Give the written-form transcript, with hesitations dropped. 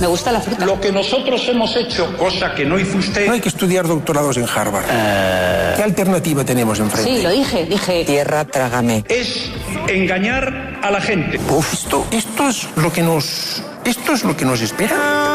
Me gusta la fruta. Lo que nosotros hemos hecho, cosa que no hizo usted... No hay que estudiar doctorados en Harvard. ¿Qué alternativa tenemos enfrente? Sí, lo dije. Tierra, trágame. Es engañar a la gente. Uf, esto es lo que nos espera.